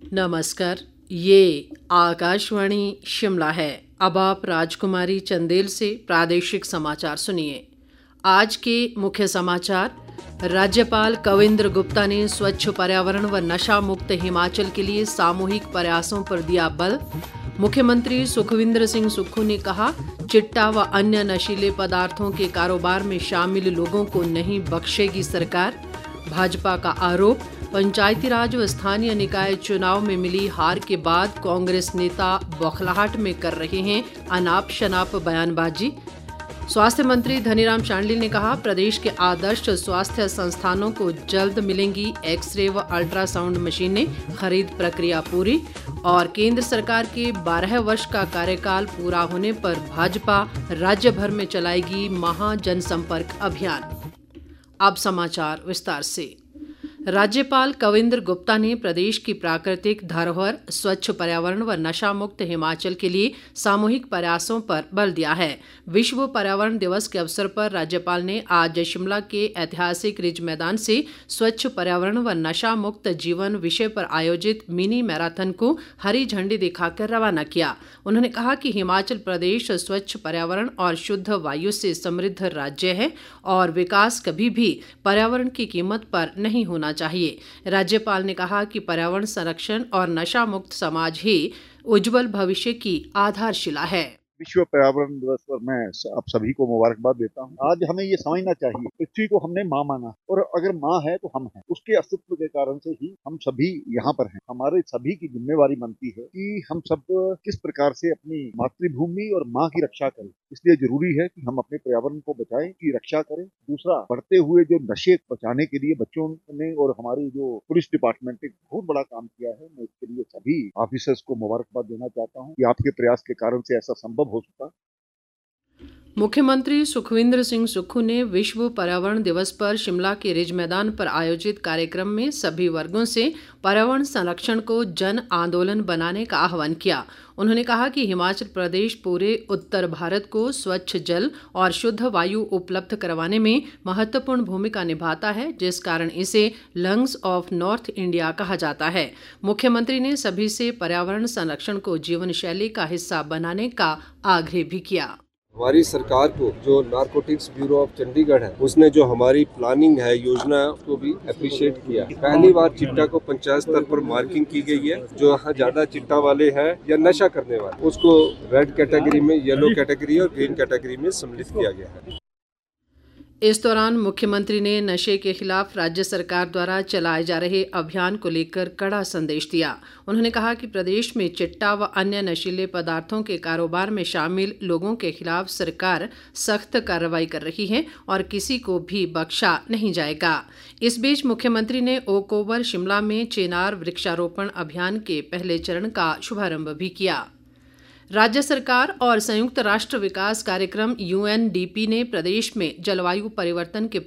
नमस्कार। ये आकाशवाणी शिमला है। अब आप राजकुमारी चंदेल से प्रादेशिक समाचार सुनिए। आज के मुख्य समाचार। राज्यपाल कविंद्र गुप्ता ने स्वच्छ पर्यावरण व नशा मुक्त हिमाचल के लिए सामूहिक प्रयासों पर दिया बल। मुख्यमंत्री सुखविंदर सिंह सुक्खू ने कहा, चिट्टा व अन्य नशीले पदार्थों के कारोबार में शामिल लोगों को नहीं बख्शेगी सरकार। भाजपा का आरोप, पंचायती राज व स्थानीय निकाय चुनाव में मिली हार के बाद कांग्रेस नेता बौखलाहट में कर रहे हैं अनाप शनाप बयानबाजी। स्वास्थ्य मंत्री धनीराम शांडिल ने कहा, प्रदेश के आदर्श स्वास्थ्य संस्थानों को जल्द मिलेंगी एक्सरे व अल्ट्रासाउंड मशीनें, खरीद प्रक्रिया पूरी। और केंद्र सरकार के 12 वर्ष का कार्यकाल पूरा होने पर भाजपा राज्य भर में चलाएगी महा जनसंपर्क अभियान। अब समाचार विस्तार से। राज्यपाल कविंद्र गुप्ता ने प्रदेश की प्राकृतिक धरोहर, स्वच्छ पर्यावरण व नशा मुक्त हिमाचल के लिए सामूहिक प्रयासों पर बल दिया है। विश्व पर्यावरण दिवस के अवसर पर राज्यपाल ने आज शिमला के ऐतिहासिक रिज मैदान से स्वच्छ पर्यावरण व नशा मुक्त जीवन विषय पर आयोजित मिनी मैराथन को हरी झंडी दिखाकर रवाना किया। उन्होंने कहा कि हिमाचल प्रदेश स्वच्छ पर्यावरण और शुद्ध वायु से समृद्ध राज्य है और विकास कभी भी पर्यावरण की कीमत पर नहीं होना चाहिए। राज्यपाल ने कहा कि पर्यावरण संरक्षण और नशा मुक्त समाज ही उज्जवल भविष्य की आधारशिला है। विश्व पर्यावरण दिवस पर मैं आप सभी को मुबारकबाद देता हूं। आज हमें ये समझना चाहिए, पृथ्वी को हमने माँ माना और अगर माँ है तो हम हैं। उसके अस्तित्व के कारण से ही हम सभी यहाँ पर हैं। हमारे सभी की जिम्मेवारी बनती है कि हम सब किस प्रकार से अपनी मातृभूमि और माँ की रक्षा करें। इसलिए जरूरी है कि हम अपने पर्यावरण को बचाएं, की रक्षा करें। दूसरा, बढ़ते हुए जो नशे बचाने के लिए बच्चों ने और हमारी जो पुलिस डिपार्टमेंट ने बहुत बड़ा काम किया है, मैं इसके लिए सभी ऑफिसर्स को मुबारकबाद देना चाहता हूँ कि आपके प्रयास के कारण से ऐसा संभव हो सका। मुख्यमंत्री सुखविंदर सिंह सुक्खू ने विश्व पर्यावरण दिवस पर शिमला के रिज मैदान पर आयोजित कार्यक्रम में सभी वर्गों से पर्यावरण संरक्षण को जन आंदोलन बनाने का आह्वान किया। उन्होंने कहा कि हिमाचल प्रदेश पूरे उत्तर भारत को स्वच्छ जल और शुद्ध वायु उपलब्ध करवाने में महत्वपूर्ण भूमिका निभाता है, जिस कारण इसे लंग्स ऑफ नॉर्थ इंडिया कहा जाता है। मुख्यमंत्री ने सभी से पर्यावरण संरक्षण को जीवन शैली का हिस्सा बनाने का आग्रह भी किया। हमारी सरकार को जो नारकोटिक्स ब्यूरो ऑफ चंडीगढ़ है, उसने जो हमारी प्लानिंग है, योजना है, उसको भी अप्रिशिएट किया। पहली बार चिट्टा को पंचायत स्तर पर मार्किंग की गई है। जो यहाँ ज्यादा चिट्टा वाले हैं या नशा करने वाले, उसको रेड कैटेगरी में, येलो कैटेगरी और ग्रीन कैटेगरी में सम्मिलित किया गया है। इस दौरान मुख्यमंत्री ने नशे के खिलाफ राज्य सरकार द्वारा चलाए जा रहे अभियान को लेकर कड़ा संदेश दिया। उन्होंने कहा कि प्रदेश में चिट्टा व अन्य नशीले पदार्थों के कारोबार में शामिल लोगों के खिलाफ सरकार सख्त कार्रवाई कर रही है और किसी को भी बख्शा नहीं जाएगा। इस बीच मुख्यमंत्री ने ओक ओवर शिमला में चिनार वृक्षारोपण अभियान के पहले चरण का शुभारंभ भी किया। राज्य सरकार और संयुक्त राष्ट्र विकास कार्यक्रम UNDP ने प्रदेश में जलवायु परिवर्तन के